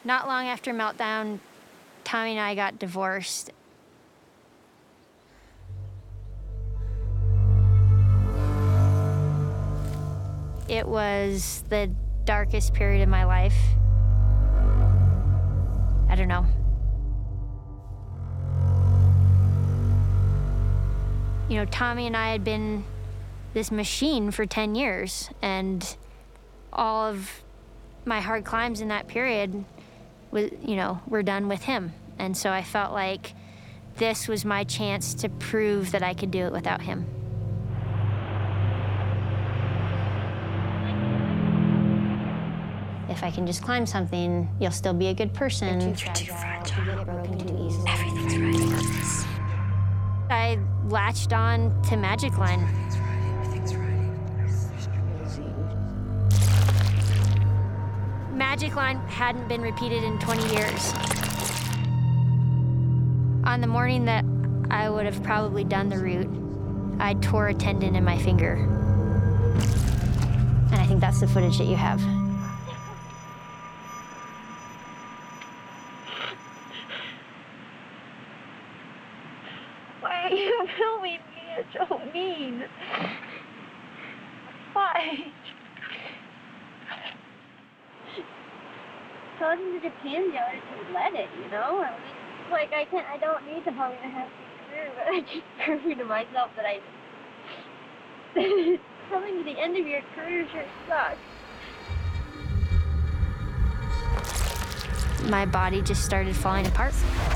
Not long after Meltdown, Tommy and I got divorced. It was the darkest period of my life. I don't know. You know, Tommy and I had been this machine for 10 years, and all of my hard climbs in that period were done with him. And so I felt like this was my chance to prove that I could do it without him. If I can just climb something, you'll still be a good person. You're too fragile. To get it broken too easily. Everything's right. I latched on to Magic Line. Everything's right. Magic Line hadn't been repeated in 20 years. On the morning that I would have probably done the route, I tore a tendon in my finger. And I think that's the footage that you have. Why are you filming me? It's so mean. Why? Told him to Japan, I just let it, you know? I don't need the home and a half career, but I keep proving to myself that coming to the end of your career sure sucks. My body just started falling apart.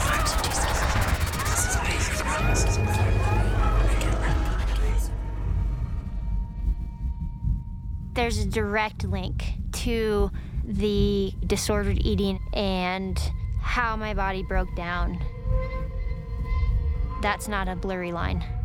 There's a direct link to the disordered eating and how my body broke down. That's not a blurry line.